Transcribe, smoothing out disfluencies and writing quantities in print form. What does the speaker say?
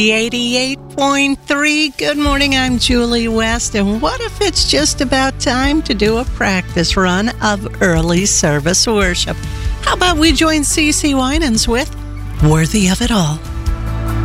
88.3. Good morning, I'm Julie West, and what if it's just about time to do a practice run of early service worship? How about we join CeCe Winans with Worthy of It All?